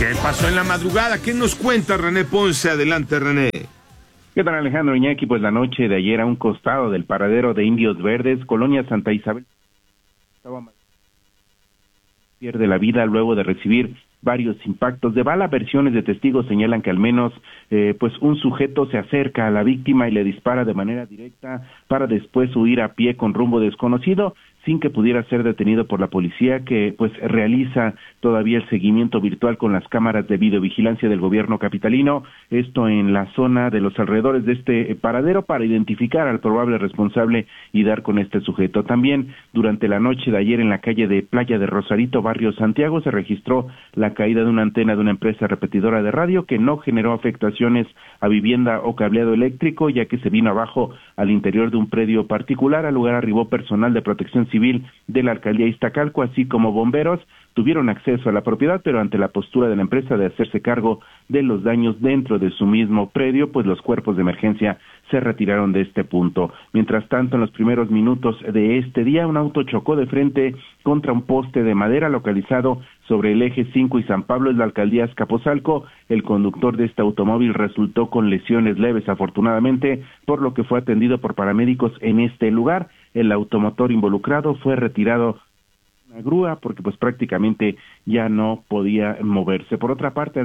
¿Qué pasó en la madrugada? ¿Qué nos cuenta René Ponce? Adelante, René. ¿Qué tal, Alejandro Iñaki? Pues la noche de ayer, a un costado del paradero de Indios Verdes, Colonia Santa Isabel, pierde la vida luego de recibir varios impactos de bala. Versiones de testigos señalan que al menos pues un sujeto se acerca a la víctima y le dispara de manera directa para después huir a pie con rumbo desconocido, sin que pudiera ser detenido por la policía, que pues realiza todavía el seguimiento virtual con las cámaras de videovigilancia del gobierno capitalino, esto en la zona de los alrededores de este paradero, para identificar al probable responsable y dar con este sujeto. También durante la noche de ayer en la calle de Playa de Rosarito, barrio Santiago, se registró la caída de una antena de una empresa repetidora de radio que no generó afectaciones a vivienda o cableado eléctrico, ya que se vino abajo al interior de un predio particular. Al lugar arribó personal de protección civil de la alcaldía Iztacalco, así como bomberos. Tuvieron acceso a la propiedad, pero ante la postura de la empresa de hacerse cargo de los daños dentro de su mismo predio, pues los cuerpos de emergencia se retiraron de este punto. Mientras tanto, en los primeros minutos de este día, un auto chocó de frente contra un poste de madera localizado sobre el eje 5 y San Pablo, en la alcaldía Azcapotzalco. El conductor de este automóvil resultó con lesiones leves, afortunadamente, por lo que fue atendido por paramédicos en este lugar. El automotor involucrado fue retirado una grúa porque pues prácticamente ya no podía moverse. Por otra parte,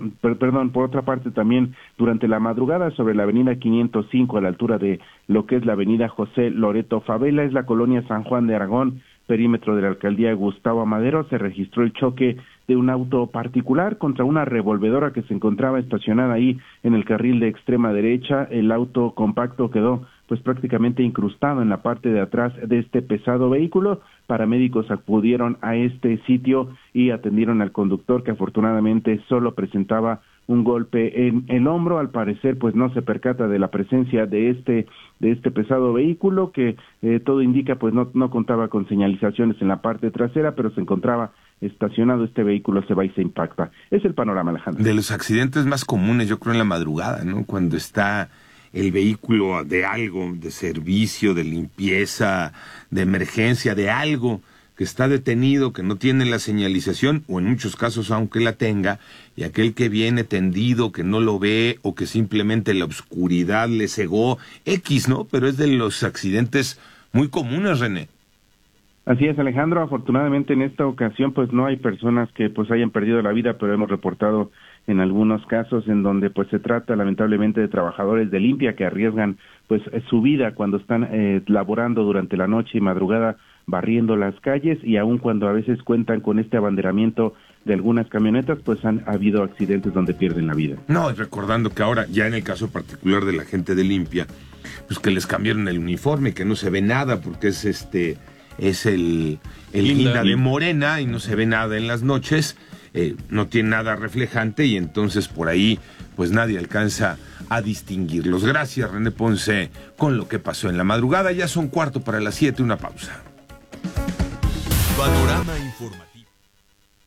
también durante la madrugada sobre la avenida 505 a la altura de lo que es la avenida José Loreto Favela, es la colonia San Juan de Aragón, perímetro de la alcaldía Gustavo Amadero, se registró el choque de un auto particular contra una revolvedora que se encontraba estacionada ahí en el carril de extrema derecha. El auto compacto quedó pues prácticamente incrustado en la parte de atrás de este pesado vehículo. Paramédicos acudieron a este sitio y atendieron al conductor, que afortunadamente solo presentaba un golpe en el hombro. Al parecer pues no se percata de la presencia de este pesado vehículo, que todo indica pues no contaba con señalizaciones en la parte trasera, pero se encontraba estacionado este vehículo, se va y se impacta. Es el panorama, Alejandro. De los accidentes más comunes, yo creo, en la madrugada, ¿no? Cuando está el vehículo de algo, de servicio, de limpieza, de emergencia, de algo que está detenido, que no tiene la señalización, o en muchos casos aunque la tenga, y aquel que viene tendido, que no lo ve, o que simplemente la oscuridad le cegó, X, ¿no? Pero es de los accidentes muy comunes, René. Así es, Alejandro. Afortunadamente en esta ocasión pues no hay personas que pues hayan perdido la vida, pero hemos reportado en algunos casos en donde pues se trata lamentablemente de trabajadores de limpia que arriesgan pues su vida cuando están laborando durante la noche y madrugada, barriendo las calles, y aun cuando a veces cuentan con este abanderamiento de algunas camionetas, pues han habido accidentes donde pierden la vida. No, recordando que ahora, ya en el caso particular de la gente de limpia, pues que les cambiaron el uniforme, que no se ve nada porque es el guinda de Morena y no se ve nada en las noches, no tiene nada reflejante, y entonces por ahí pues nadie alcanza a distinguirlos. Gracias, René Ponce, con lo que pasó en la madrugada. Ya son 6:45, una pausa. Panorama informativo.